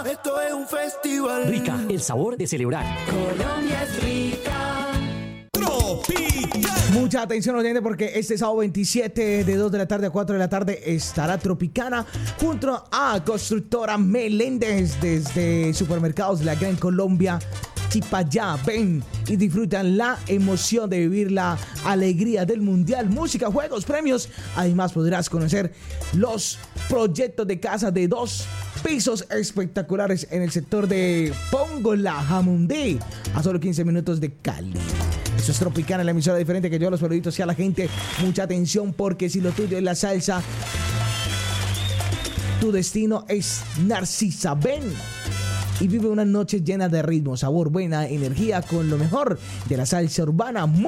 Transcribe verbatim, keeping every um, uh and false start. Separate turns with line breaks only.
Esto es un festival.
Rica, el sabor de celebrar.
Colombia es rica.
Tropical.
Mucha atención, oyente, porque este sábado veintisiete de dos de la tarde a cuatro de la tarde estará Tropicana junto a Constructora Meléndez desde Supermercados La Gran Colombia. Chipayá, ven y disfrutan la emoción de vivir la alegría del mundial, música, juegos, premios. Además podrás conocer los proyectos de casa de dos pisos espectaculares en el sector de Póngola, Jamundí, a solo quince minutos de Cali. Eso es Tropicana, la emisora diferente que lleva los saluditos y a la gente. Mucha atención, porque si lo tuyo es la salsa, tu destino es Narcisa. Ven y vive una noche llena de ritmo, sabor, buena energía con lo mejor de la salsa urbana.